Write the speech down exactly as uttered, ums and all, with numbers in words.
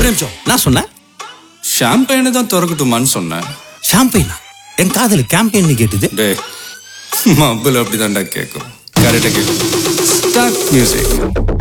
நிமிஷம், நான் சொன்னேன் ஷாம்பெயினை தான் திறக்கட்டுமான்னு சொன்னேன். ஷாம்பெயினா? என் காதல கேம்பெயின் கேட்டுது. டே மப்பிள் அப்படிதான்டா கேட்கும். கரெக்டா கேட்கும். Start music.